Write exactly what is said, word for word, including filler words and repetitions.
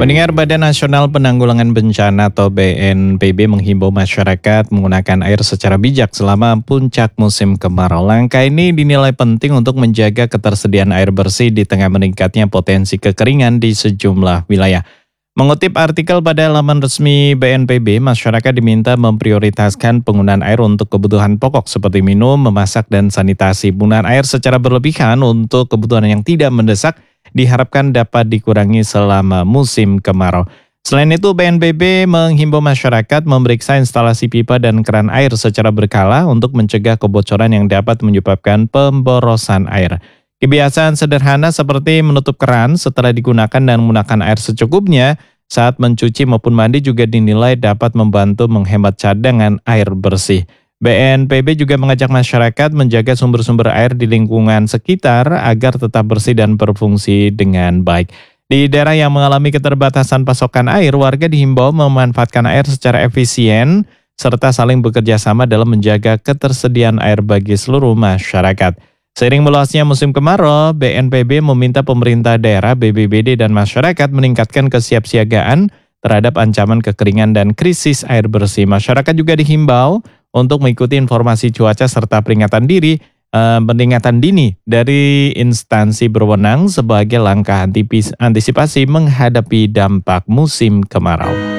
Pendengar, Badan Nasional Penanggulangan Bencana atau B N P B menghimbau masyarakat menggunakan air secara bijak selama puncak musim kemarau. Langkah ini dinilai penting untuk menjaga ketersediaan air bersih di tengah meningkatnya potensi kekeringan di sejumlah wilayah. Mengutip artikel pada laman resmi B N P B, masyarakat diminta memprioritaskan penggunaan air untuk kebutuhan pokok seperti minum, memasak, dan sanitasi. Penggunaan air secara berlebihan untuk kebutuhan yang tidak mendesak diharapkan dapat dikurangi selama musim kemarau. Selain itu, B N P B menghimbau masyarakat memeriksa instalasi pipa dan keran air secara berkala untuk mencegah kebocoran yang dapat menyebabkan pemborosan air. Kebiasaan sederhana seperti menutup keran setelah digunakan dan menggunakan air secukupnya saat mencuci maupun mandi juga dinilai dapat membantu menghemat cadangan air bersih. B N P B juga mengajak masyarakat menjaga sumber-sumber air di lingkungan sekitar agar tetap bersih dan berfungsi dengan baik. Di daerah yang mengalami keterbatasan pasokan air, warga dihimbau memanfaatkan air secara efisien serta saling bekerja sama dalam menjaga ketersediaan air bagi seluruh masyarakat. Seiring meluasnya musim kemarau, B N P B meminta pemerintah daerah, B B B D, dan masyarakat meningkatkan kesiapsiagaan terhadap ancaman kekeringan dan krisis air bersih. Masyarakat juga dihimbau untuk mengikuti informasi cuaca serta peringatan diri, eh, peringatan dini dari instansi berwenang sebagai langkah antisipasi menghadapi dampak musim kemarau.